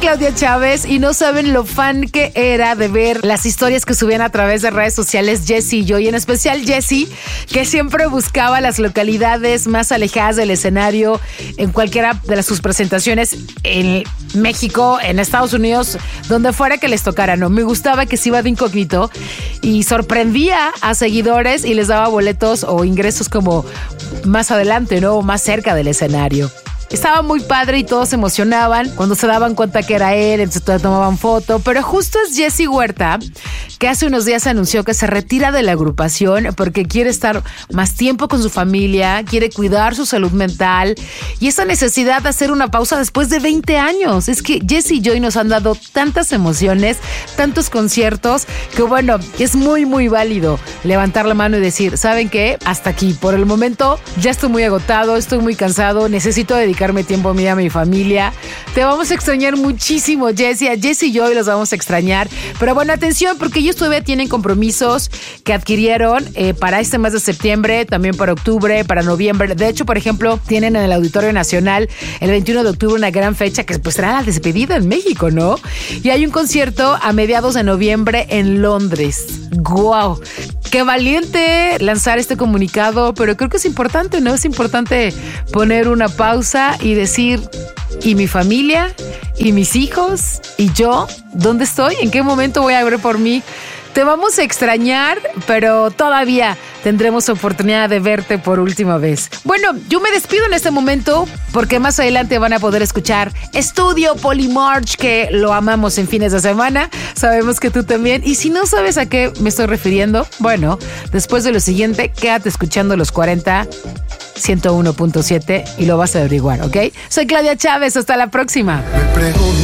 Claudia Chávez y no saben lo fan que era de ver las historias que subían a través de redes sociales Jessy y yo, y en especial Jessy, que siempre buscaba las localidades más alejadas del escenario en cualquiera de sus presentaciones en México, en Estados Unidos, donde fuera que les tocara, ¿no? Me gustaba que se iba de incógnito y sorprendía a seguidores y les daba boletos o ingresos como más adelante, ¿no? O más cerca del escenario. Estaba muy padre y todos se emocionaban cuando se daban cuenta que era él, entonces tomaban foto. Pero justo es Jessy Huerta, que hace unos días anunció que se retira de la agrupación porque quiere estar más tiempo con su familia, quiere cuidar su salud mental y esa necesidad de hacer una pausa después de 20 años. Es que Jessy y Joy nos han dado tantas emociones, tantos conciertos, que bueno, es muy, muy válido levantar la mano y decir, ¿saben qué? Hasta aquí. Por el momento ya estoy muy agotado, estoy muy cansado, necesito dedicarme tiempo a mí y a mi familia. Te vamos a extrañar muchísimo, Jessy. A Jessy y yo los vamos a extrañar. Pero bueno, atención, porque ellos todavía tienen compromisos que adquirieron para este mes de septiembre, también para octubre, para noviembre. De hecho, por ejemplo, tienen en el Auditorio Nacional el 21 de octubre una gran fecha que pues será la despedida en México, ¿no? Y hay un concierto a mediados de noviembre en Londres. ¡Guau! Qué valiente lanzar este comunicado, pero creo que es importante, ¿no? Es importante poner una pausa y decir, ¿y mi familia? ¿Y mis hijos? ¿Y yo? ¿Dónde estoy? ¿En qué momento voy a ver por mí? Te vamos a extrañar, pero todavía tendremos oportunidad de verte por última vez. Bueno, yo me despido en este momento porque más adelante van a poder escuchar Estudio Polymarch, que lo amamos en fines de semana. Sabemos que tú también. Y si no sabes a qué me estoy refiriendo, bueno, después de lo siguiente, quédate escuchando los 40 101.7 y lo vas a averiguar, ¿ok? Soy Claudia Chávez. Hasta la próxima.